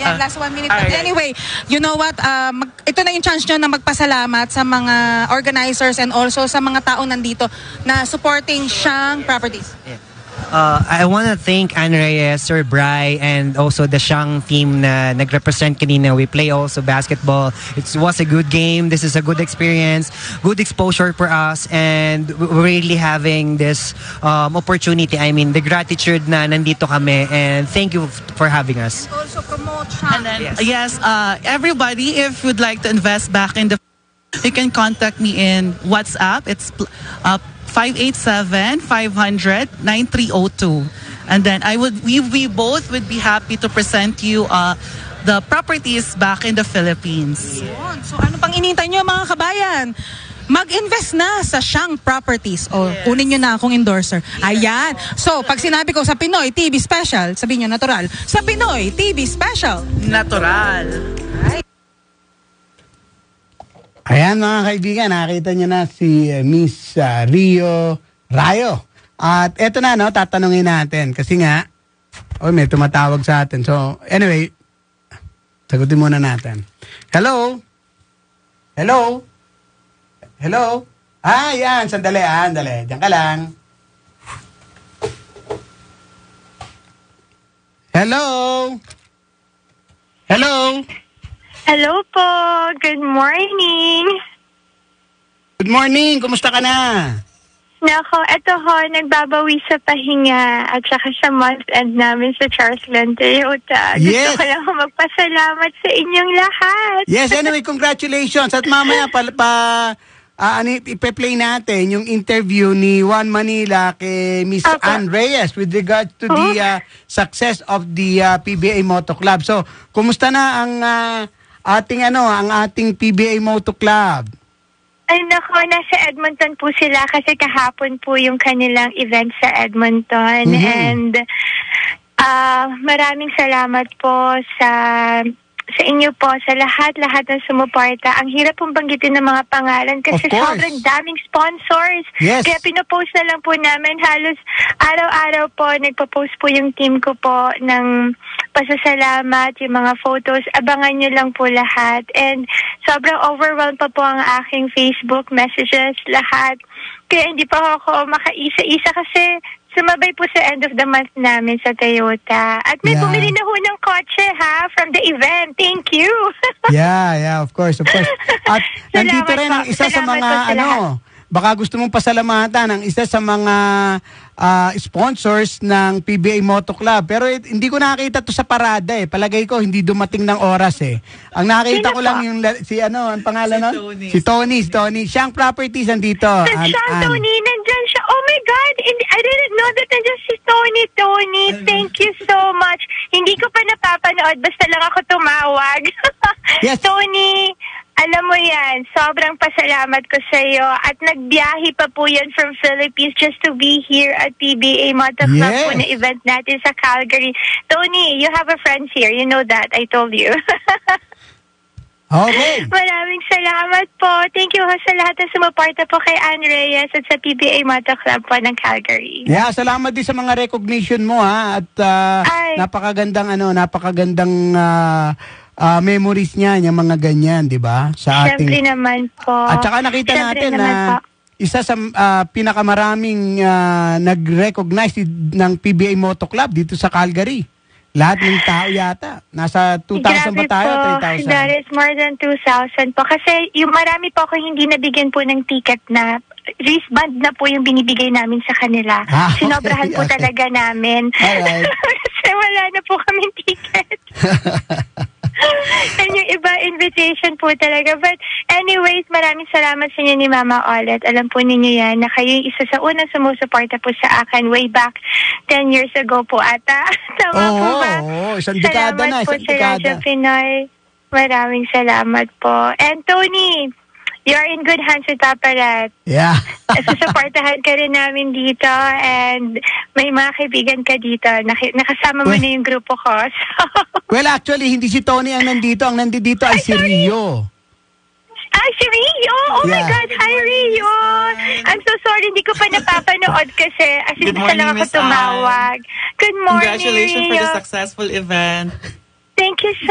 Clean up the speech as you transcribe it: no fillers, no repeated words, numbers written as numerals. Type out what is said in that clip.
Ayan, last 1 minute. Alright. Anyway, you know what? Ito na yung chance nyo na magpasalamat sa mga organizers and also sa mga taong nandito na supporting Shang Properties. I want to thank Anne Reyes, Sir Bry, and also the Shang team na nag-represent kanina. We play also basketball. It was a good game. This is a good experience, good exposure for us, and we're really having this opportunity. I mean, the gratitude na nandito kami, and thank you for having us. And also promote Shang. And then, yes, everybody, if you'd like to invest back in the, you can contact me in WhatsApp. It's 587-500-9302. And then we both would be happy to present you the properties back in the Philippines. Yun. So ano pang inintay nyo mga kabayan? Mag-invest na sa Shang Properties. O, kunin nyo na akong endorser. Ayan. So, pag sinabi ko sa Pinoy TV Special, sabihin nyo natural. Sa Pinoy TV Special. Natural. Ayan mga kaibigan, nakita nyo na si Miss Rio Rayo. At eto na, no, tatanungin natin. Kasi nga, may tumatawag sa atin. So, anyway, sagutin muna natin. Hello? Hello? Hello? Yan, sandali. Diyan ka lang. Hello? Hello? Hello po. Good morning. Good morning. Kumusta ka na? Nako, eto ho, nagbabawi sa pahinga at saka sa month-end namin sa Charleston, Toyota. Yes. Gusto ko lang magpasalamat sa inyong lahat. Yes, anyway, congratulations. At mamaya ipe-play natin yung interview ni Juan Manila kay Miss Anne Reyes with regard to the success of the PBA Moto Club. So, kumusta na ang ating PBA Moto Club? Ay nako, nasa Edmonton po sila kasi kahapon po yung kanilang event sa Edmonton. And maraming salamat po sa inyo po, sa lahat ng sumuporta. Ang hirap pong banggitin ng mga pangalan kasi sobrang daming sponsors. Yes. Kaya pinopost na lang po namin. Halos araw-araw po, nagpo-post po yung team ko po ng pasasalamat, yung mga photos. Abangan nyo lang po lahat. And sobrang overwhelmed pa po ang aking Facebook messages, lahat. Kaya hindi pa ako makaisa-isa kasi sumabay po sa end of the month namin sa Toyota. At may bumili na ho ng kotse from the event. Thank you. Yeah, of course. At nandito rin ang isa sa mga baka gusto mong pasalamatan ang isa sa mga sponsors ng PBA Moto Club. Pero hindi ko nakita to sa parada Palagay ko hindi dumating ng oras Ang nakita ko lang yung ang pangalan nun? Si Tony. Shang Properties andito. Shang Tony, nandyan siya. Oh my God, I didn't know that nandyan si Tony. Thank you so much. Hindi ko pa napapanood, basta lang ako tumawag. Yes. Tony, alam mo yan, sobrang pasalamat ko sa iyo at nagbiyahe pa po yan from Philippines just to be here at PBA Moto Club po na event natin sa Calgary. Tony, you have a friend here. You know that. I told you. Okay. Maraming salamat po. Thank you sa lahat na sumuporta po kay Anne Reyes at sa PBA Moto Club po ng Calgary. Yeah, salamat din sa mga recognition mo at napakagandang memories niya, yung mga ganyan, di ba? Siyempre naman po. At saka nakita natin na isa sa pinakamaraming nag-recognize ng PBA Moto Club dito sa Calgary. Lahat ng tao yata. Nasa 2,000 ba tayo? 3,000? That is more than 2,000 po. Kasi yung marami po ako hindi nabigyan po ng ticket na wristband na po yung binibigay namin sa kanila. Sinobrahan po talaga namin. Alright. Kasi wala na po kaming ticket. And yung iba, invitation po talaga. But anyways, maraming salamat sa inyo ni Mama Olet. Alam po ninyo yan na kayo yung isa sa unang sumusuporta po sa akin way back 10 years ago po ata. Tama po ba? Isang dekada na. Salamat po sa Radyo Pinoy. Maraming salamat po. And Tony, you're in good hands with Paparat. Yeah. Susuportahan ka rin namin dito and may mga kaibigan ka dito. Nakasama mo na yung grupo ko. So. Well, actually, hindi si Tony ang nandito. Ang nandito ay si Rio. Si Rio! Oh my God! Hi, Rio! I'm so sorry, hindi ko pa napapanood kasi as in basta lang ako tumawag. Good morning, Congratulations Rio. for the successful event. Thank you so